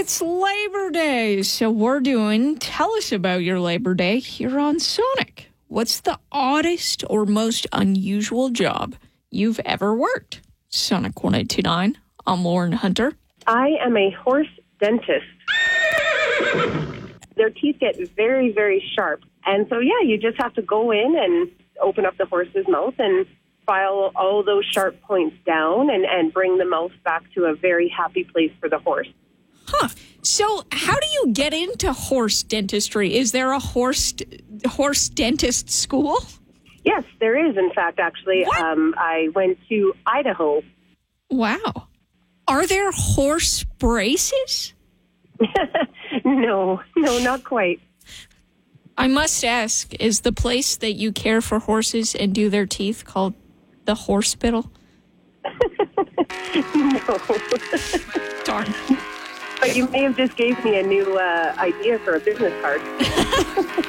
It's Labor Day, so we're doing Tell Us About Your Labor Day here on Sonic. What's the oddest or most unusual job you've ever worked? Sonic 1829, I'm Lauren Hunter. I am a horse dentist. Their teeth get very, very sharp. And so, you just have to go in and open up the horse's mouth and file all those sharp points down and bring the mouth back to a very happy place for the horse. Huh. So how do you get into horse dentistry? Is there a horse dentist school? Yes, there is, in fact, actually. I went to Idaho. Wow. Are there horse braces? No, not quite. I must ask, is the place that you care for horses and do their teeth called the Horspital? No. Darn. But you may have just gave me a new idea for a business card.